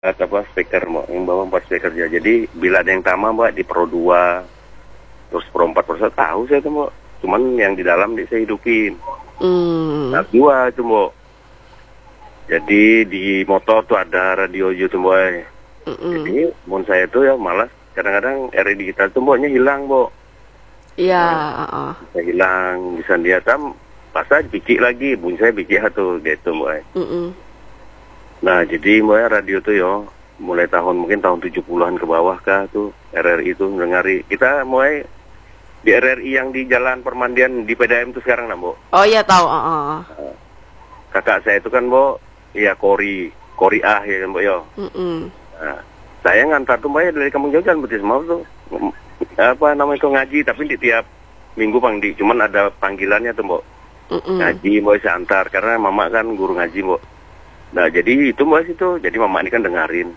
apa speaker mbak, yang bawa 4 speaker aja. Jadi bila ada yang tama mbak di Pro 2, terus Pro 4, Pro 1 tahu saya tuh mbak. Cuman yang di dalam saya hidupin. Nah, 2 itu mbak. Jadi di motor tuh ada radio tuh mbak. Jadi mon saya tuh ya malas kadang-kadang RE digital tuh mbaknya hilang mbak. Iya, Bisa hilang, bisa dia tam pas aja bikin lagi, bunyi saya bikin tuh gitu mbak. Nah, jadi mbak radio tuh yo mulai mungkin tahun 70-an ke bawah kah tuh RRI itu dengari. Kita mulai di RRI yang di Jalan Permandian di PDAM tuh sekarang lah, Mbok. oh iya tahu. Kakak saya itu kan, Mbok, ya Kori A ya, Mbok yo. Nah, saya ngantar tuh mbak ya dari Kampung Jauh Jalan Betis mau tuh apa namanya tuh ngaji, tapi di tiap minggu di cuman ada panggilannya tuh mbok. Ngaji mbok saya antar karena mama kan guru ngaji mbok. Nah jadi itu mbak situ, jadi mama ini kan dengerin.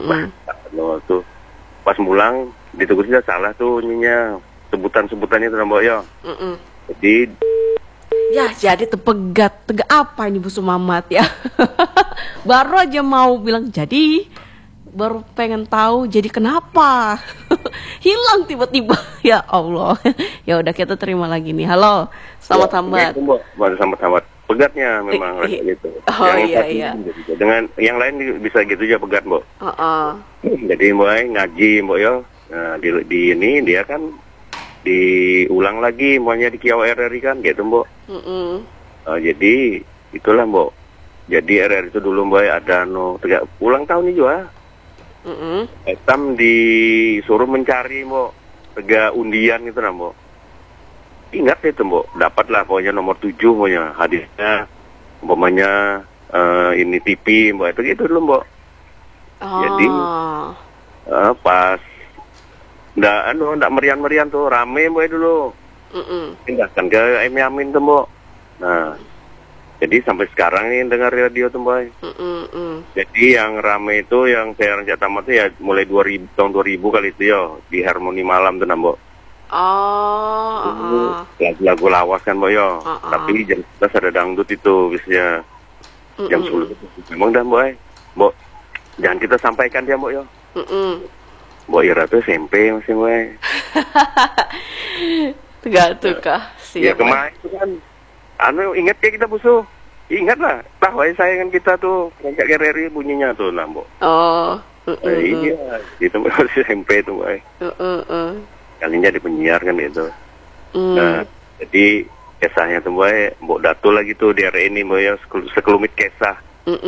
Tuh pas pulang ditegur sudah salah tuh nyinya sebutannya tuh mbok ya. Jadi ya jadi tepegat apa ini Bu Sumamat ya. Baru aja mau bilang jadi, baru pengen tahu jadi kenapa. Hilang tiba-tiba. Ya Allah. Ya udah kita terima lagi nih. Halo, selamat hambat. Baru selamat pegatnya memang gitu. Oh yang iya. Gitu. Dengan yang lain bisa gitu aja pegat mbok. Jadi mbak ngaji mbok yo. Nah, di ini dia kan diulang lagi maunya di Kiau RRI kan gitu mbok. Jadi itulah mbok. Jadi RRI itu dulu mbak ada ulang tahun ini juga. Etam disuruh mencari mbok tega undian itu lah mbok. Ingat itu mbok, dapatlah pokoknya nomor 7 pokoknya hadisnya umpamanya ini TV mbok itu gitu dulu mbok. Jadi pas ndak merian tuh rame mbok dulu. Pindahkan ke Amin tuh mbok. Nah jadi sampai sekarang nih dengar radio tuh mbak. Jadi yang rame itu yang saya rencana tamat tuh ya mulai tahun 2000 kali itu ya di Harmoni Malam tuh mbak. Lagu-lagu lawas kan mbak ya. Tapi jam 11 ada dangdut itu biasanya. Jam 10 memang dah mbak. Mbak jangan kita sampaikan dia mbak ya. Mbak Ira tuh SMP masih mbak. Tegak-tegak sih. Ya kemarin itu kan ingat ya kita busuh. Ingat lah, tahu aja sayangan kita tuh ngajak RRI bunyinya tuh lah mbak. Iya, itu masih SMP tuh mbak. Kalinya di penyiar kan itu. Nah, jadi kisahnya tuh mbak Datul lagi tuh di RRI ini mbak ya sekelumit kisah.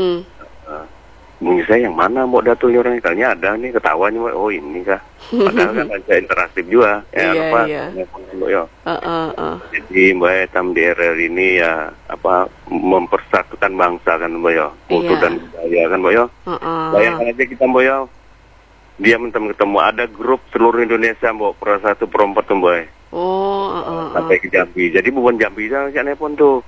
Bunyi saya yang mana mbak Datul orangnya, kalinya ada nih ketawanya mbak. Oh ini kah? Padahal kan ada interaktif juga. Ya mbak ya. Jadi mbak Etam di RRI ini ya apa mempersatukan bangsa kan mbak ya, kultur dan budaya kan mbak ya. Bayangkan aja kita mbak ya, dia ketemu ada grup seluruh Indonesia mbak Pro 1 Pro 4 tuh mbak. Sampai ke Jambi. Jadi bukan Jambi aja nelpon tuh.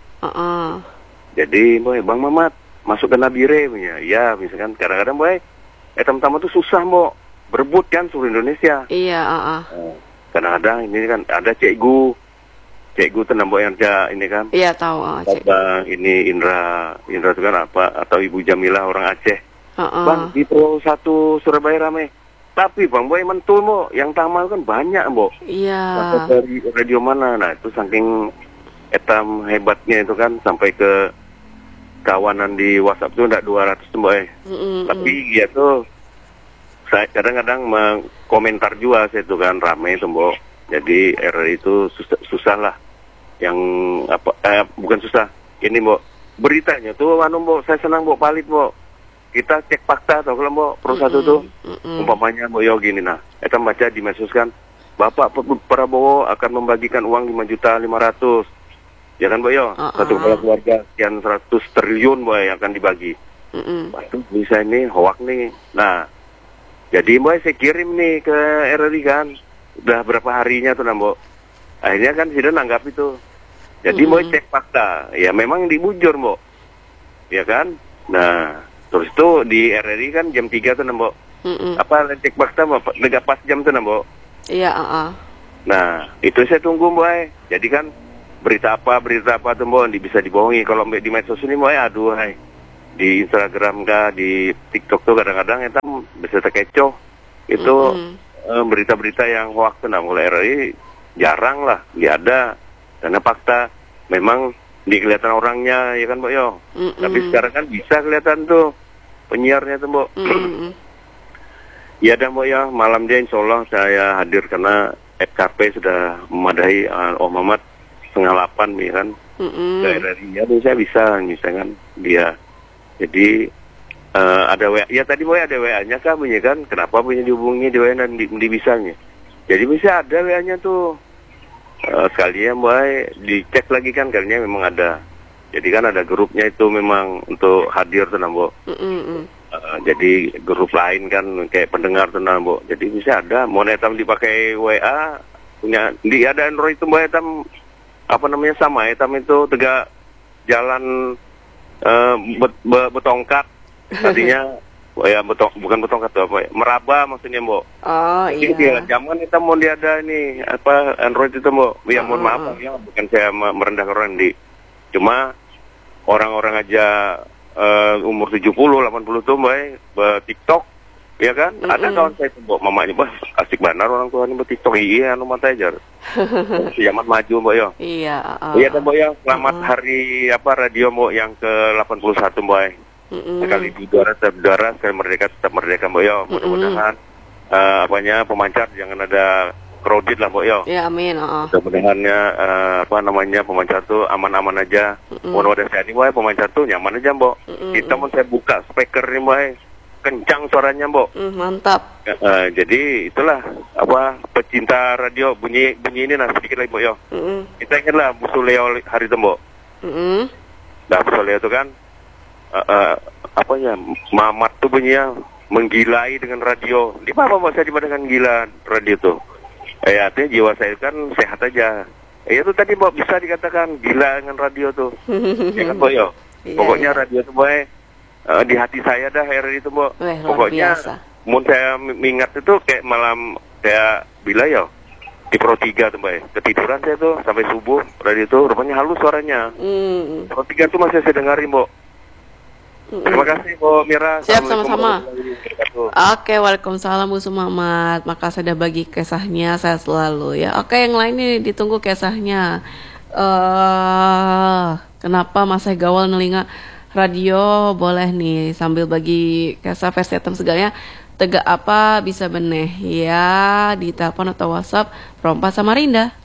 Jadi mbak Bang Mamat masuk ke Nabire punya. Ya misalkan kadang-kadang mbak Etam-tama tuh susah mbak berebut kan seluruh Indonesia. Kadang-kadang ini kan ada Cikgu tuh nambah yang ini kan. Iya tahu. Bang ini Indra itu kan apa atau Ibu Jamila orang Aceh. Bang di Pro 1 Surabaya rame. Tapi Bang Boy mentul mo, yang tamal kan banyak mbok. Iya. Dari radio mana? Nah itu saking etam hebatnya itu kan sampai ke kawanan di WhatsApp tuh enggak 200 tuh mbok. Tapi dia tuh saya kadang-kadang komentar juga saya tuh kan rame tuh mbok. Jadi RRI itu susah lah. Yang apa bukan susah. Ini mbok beritanya tuh mbok saya senang mbok palit mbok. Kita cek fakta atau kalau mbok Pro 1 tuh umpamanya mbok yo gini nah. Kita baca di medsos kan Bapak Prabowo akan membagikan uang 5.500.000. Ya kan mbok yo. Satu kepala keluarga sekian 100 triliun mbok yang akan dibagi. Waduh bisa ini hoak nih. Nah jadi mbak saya kirim nih ke RRI kan. Udah berapa harinya tuh mbok. Akhirnya kan sudah nanggap itu. Jadi mbak cek fakta. Ya memang dibujur mbok. Ya kan. Nah terus itu di RRI kan jam 3 tuh mbok. Apa cek fakta mbok. Lega pas jam tuh mbok. Iya Nah itu saya tunggu mbak. Jadi kan berita apa tuh mbok bisa dibohongi. Kalau di medsos ini mbak aduh hai. di Instagram kah, di TikTok tuh kadang-kadang eta bisa terkecoh. Itu berita-berita yang hoax nah mulai RRI jarang lah, dia ada karena fakta memang kelihatan orangnya ya kan Mbok yo. Tapi sekarang kan bisa kelihatan tuh penyiarnya tuh Mbok. Ya dan Mbok ya, malam dia insya Allah saya hadir karena FKP sudah memadai Om Mamat 7:30 ya kan. RRI ya saya bisa misalkan dia. Jadi ada WA, ya tadi Mbok ada WA-nya kah bunyi kan? Kenapa bunyi dihubungi di WA dan di bisanya? Jadi bisa ada WA-nya tuh. Sekalian Mbok dicek lagi kan karena memang ada. Jadi kan ada grupnya itu memang untuk hadir tuh Mbok. Jadi grup lain kan kayak pendengar tuh Mbok. Jadi bisa ada. Mau etam dipakai WA punya ada Android itu Mbok etam apa namanya sama etam itu tegak jalan betongkat. Artinya ya bukan betongkat tuh apa ya, meraba maksudnya Mbok. Oh iya. Zaman kita mau dia ada ini apa Android itu Mbok. Ya mohon maaf ya bukan saya merendahkan orang cuma orang-orang aja umur 70 80 tuh Mbak TikTok ya kan. Ada kawan saya tuh Mbok mamanya bah asik benar orang tua ini TikTok iya anu mata aja. Zaman maju Mbok yo. Iya. Iya Mbok ya selamat hari apa radio Mbok yang ke-81 Mbok. Sekali udara sekali merdeka tetap merdeka Mbok yo. Mudah-mudahan apanya pemancar jangan ada crowded lah Mbok yo. Ya amin. Mudah-mudahannya apa namanya pemancar tuh aman-aman aja. Mau ada saya nih pemancar tuh nyaman aja Mbok. Kita mau saya buka speaker nih Mbok. Kencang suaranya Mbok. Mantap. Jadi itulah apa pecinta radio bunyi ini nah sedikit lagi Mbok yo. Kita ingatlah Bu Suleo hari itu Mbok. Nah Bu Suleo itu kan apa ya Mamat tuh bunyinya menggilai dengan radio. Di apa Mbok saya dibandingkan gila radio tuh. Artinya jiwa saya kan sehat aja. Itu tadi Mbok bisa dikatakan gila dengan radio tuh. Ya kan Mbok yo. Pokoknya radio tuh Mbok di hati saya dah RRI itu Mbok. Pokoknya mun saya mengingat itu kayak malam kayak bila ya di Pro 3 tuh Mbak. Ketiduran saya tuh sampai subuh radio itu rupanya halus suaranya. Pro 3 tuh masih saya dengarin Mbok. Terima kasih Mbok Mira. Siap sama-sama. Oke, waalaikumsalam Bu Sumamat. Maka saya udah bagi kisahnya saya selalu ya. Oke, yang lain nih ditunggu kisahnya. Kenapa Mas Gawal nelinga radio boleh nih sambil bagi kisah versi hitam segalanya tegak apa bisa beneh ya di telepon atau WhatsApp Rompa Samarinda